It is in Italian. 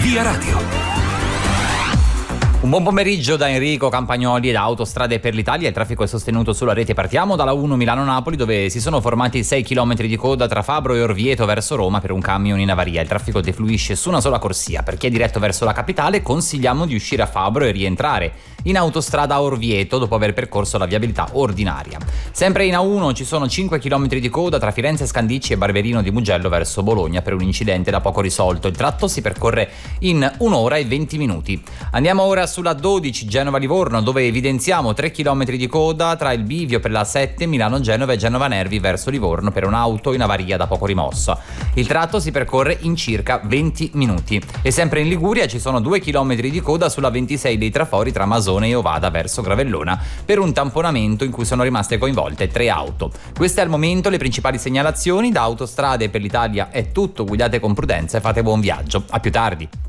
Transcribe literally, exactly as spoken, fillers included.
Via Radio. Un buon pomeriggio da Enrico Campagnoli ed Autostrade per l'Italia. Il traffico è sostenuto sulla rete. Partiamo dalla uno Milano-Napoli, dove si sono formati sei chilometri di coda tra Fabro e Orvieto verso Roma per un camion in avaria. Il traffico defluisce su una sola corsia. Per chi è diretto verso la capitale consigliamo di uscire a Fabro e rientrare in autostrada a Orvieto dopo aver percorso la viabilità ordinaria. Sempre in A uno ci sono cinque chilometri di coda tra Firenze Scandicci e Barberino di Mugello verso Bologna per un incidente da poco risolto. Il tratto si percorre in un'ora e venti minuti. Andiamo ora sulla dodici Genova-Livorno, dove evidenziamo tre chilometri di coda tra il bivio per la sette Milano-Genova e Genova-Nervi verso Livorno per un'auto in avaria da poco rimossa. Il tratto si percorre in circa venti minuti. E sempre in Liguria ci sono due chilometri di coda sulla ventisei dei Trafori tra Masone e Ovada verso Gravellona per un tamponamento in cui sono rimaste coinvolte tre auto. Queste al momento le principali segnalazioni. Da Autostrade per l'Italia è tutto, guidate con prudenza e fate buon viaggio. A più tardi.